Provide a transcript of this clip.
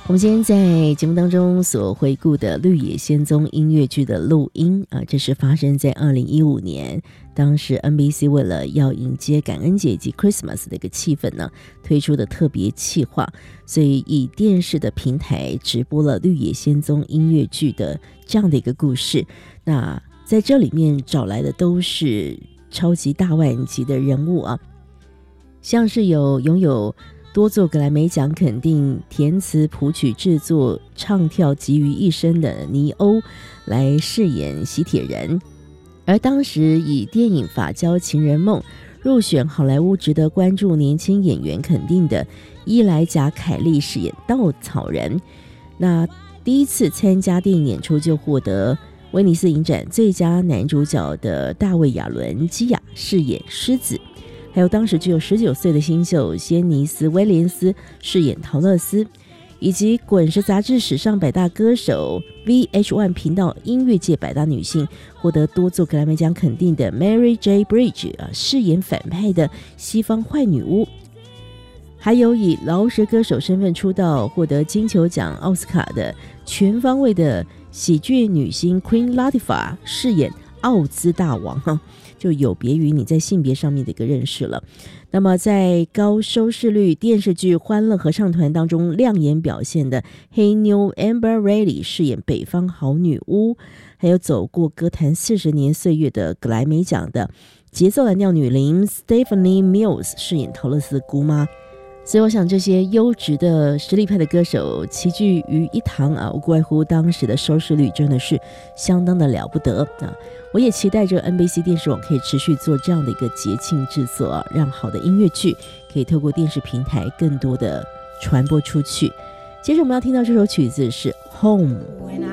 我们今天在节目当中所回顾的《绿野仙踪》音乐剧的录音这是发生在2015年，当时 NBC 为了要迎接感恩节以及 Christmas 的一个气氛呢，推出的特别企划，所以以电视的平台直播了《绿野仙踪》音乐剧的这样的一个故事。那在这里面找来的都是超级大腕级的人物像是拥有多座格莱美奖肯定、填词谱曲制作唱跳集于一身的尼欧来饰演喜铁人，而当时以电影《法郊情人梦》入选好莱坞值得关注年轻演员肯定的伊莱贾凯利饰演稻草人。那第一次参加电影演出就获得威尼斯影展最佳男主角的大卫亚伦基亚饰演狮子，还有当时只有19岁的新秀仙尼斯威廉斯饰演陶乐斯，以及滚石杂志史上百大歌手 VH1 频道音乐界百大女性，获得多座格莱美奖肯定的 Mary J. Blige 饰演反派的西方坏女巫，还有以饶舌歌手身份出道获得金球奖奥斯卡的全方位的喜剧女星 Queen Latifah 饰演奥兹大王就有别于你在性别上面的一个认识了。那么在高收视率电视剧《欢乐合唱团》当中亮眼表现的黑妞 Amber Riley 饰演北方好女巫，还有走过歌坛40年岁月的格莱美奖的节奏蓝调女伶 Stephanie Mills 饰演陶乐斯姑妈。所以我想这些优质的实力派的歌手齐聚于一堂无怪乎当时的收视率真的是相当的了不得我也期待着 NBC 电视网可以持续做这样的一个节庆制作让好的音乐剧可以透过电视平台更多的传播出去。接着我们要听到这首曲子是 Home。